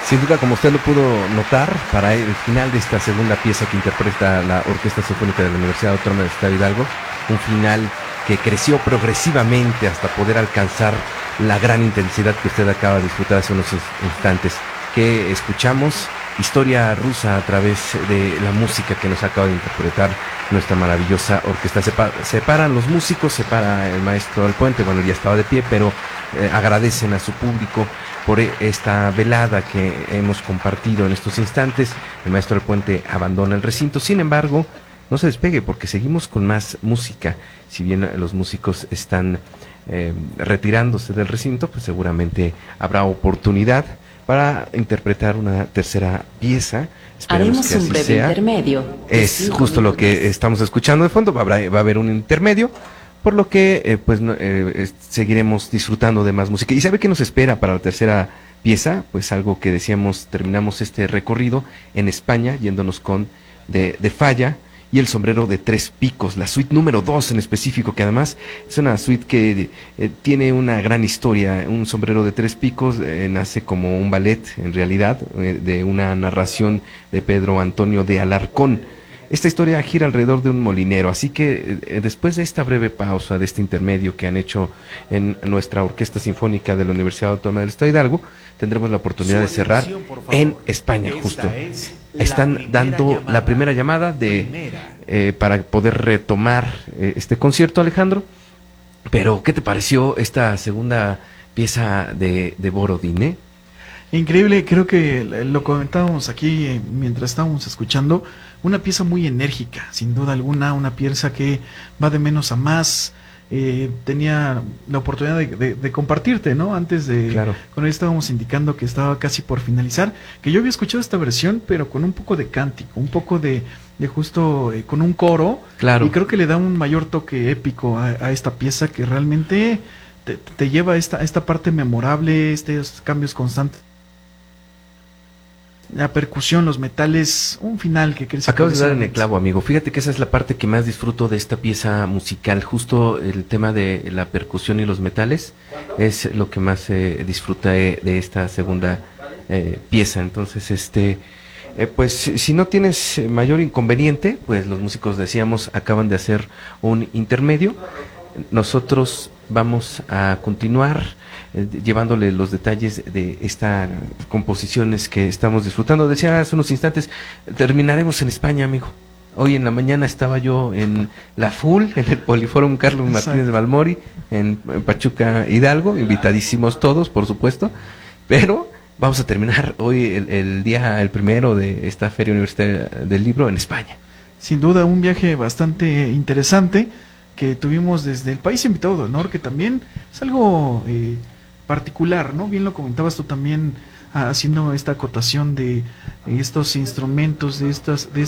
Sin duda, como usted lo pudo notar, para el final de esta segunda pieza que interpreta la Orquesta Sinfónica de la Universidad Autónoma del Estado de Hidalgo, un final que creció progresivamente hasta poder alcanzar la gran intensidad que usted acaba de disfrutar hace unos instantes, que escuchamos historia rusa a través de la música que nos acaba de interpretar nuestra maravillosa orquesta. Se paran los músicos, se para el maestro del puente, bueno, ya estaba de pie, pero agradecen a su público por esta velada que hemos compartido en estos instantes. El maestro del puente abandona el recinto, sin embargo, no se despegue porque seguimos con más música. Si bien los músicos están retirándose del recinto, pues seguramente habrá oportunidad para interpretar una tercera pieza. Esperemos haremos que un así breve sea. intermedio. Es justo lo que estamos escuchando de fondo. Va a haber un intermedio, por lo que seguiremos disfrutando de más música. ¿Y sabe qué nos espera para la tercera pieza? Pues algo que decíamos, terminamos este recorrido en España, yéndonos con de Falla y el sombrero de tres picos, la suite número 2 en específico, que además es una suite que tiene una gran historia. Un sombrero de tres picos nace como un ballet, en realidad, de una narración de Pedro Antonio de Alarcón. Esta historia gira alrededor de un molinero, así que después de esta breve pausa, de este intermedio que han hecho en nuestra Orquesta Sinfónica de la Universidad Autónoma del Estado de Hidalgo, tendremos la oportunidad de cerrar en España, justo. Están dando la primera llamada para poder retomar este concierto, Alejandro. Pero, ¿qué te pareció esta segunda pieza de Borodín? Increíble, creo que lo comentábamos aquí mientras estábamos escuchando, una pieza muy enérgica, sin duda alguna, una pieza que va de menos a más. Tenía la oportunidad de compartirte, ¿no? Antes de, claro, con él estábamos indicando que estaba casi por finalizar, que yo había escuchado esta versión, pero con un poco de cántico, un poco de justo con un coro, claro, y creo que le da un mayor toque épico a esta pieza que realmente te lleva a esta parte memorable, estos cambios constantes. La percusión, los metales, un final que crece. Acabas de dar en el clavo, amigo. Fíjate que esa es la parte que más disfruto de esta pieza musical. Justo el tema de la percusión y los metales es lo que más disfruta de esta segunda pieza. Entonces, pues si no tienes mayor inconveniente, pues los músicos, decíamos, acaban de hacer un intermedio. Nosotros vamos a continuar llevándole los detalles de estas composiciones que estamos disfrutando. Decía hace unos instantes, terminaremos en España, amigo. Hoy en la mañana estaba yo en la FUL, en el Poliforum Carlos Martínez de Balmori, en Pachuca, Hidalgo, invitadísimos todos, por supuesto, pero vamos a terminar hoy el primero de esta Feria Universitaria del Libro en España. Sin duda, un viaje bastante interesante que tuvimos desde el país invitado de honor, que también es algo particular, ¿no? Bien lo comentabas tú también, haciendo esta acotación de estos instrumentos, de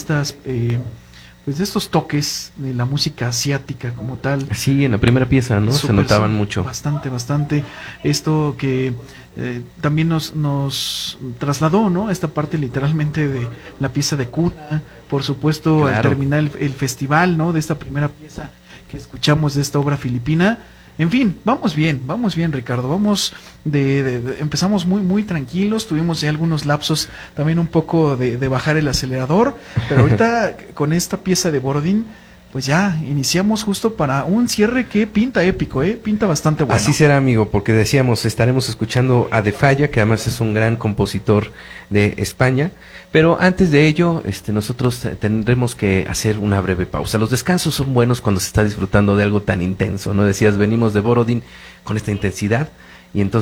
estos toques de la música asiática como tal. Sí, en la primera pieza, ¿no? Se notaban mucho. Bastante. Esto que también nos trasladó, ¿no? Esta parte literalmente de la pieza de cuna, por supuesto, claro, al terminar el festival, ¿no? De esta primera pieza que escuchamos de esta obra filipina. En fin, vamos bien, Ricardo. Vamos empezamos muy tranquilos, tuvimos ya algunos lapsos también un poco de bajar el acelerador, pero ahorita con esta pieza de Borodín, pues ya iniciamos justo para un cierre que pinta épico, pinta bastante bueno. Así será, amigo, porque decíamos, estaremos escuchando a De Falla, que además es un gran compositor de España, pero antes de ello, nosotros tendremos que hacer una breve pausa. Los descansos son buenos cuando se está disfrutando de algo tan intenso, ¿no? Decías, venimos de Borodín con esta intensidad, y entonces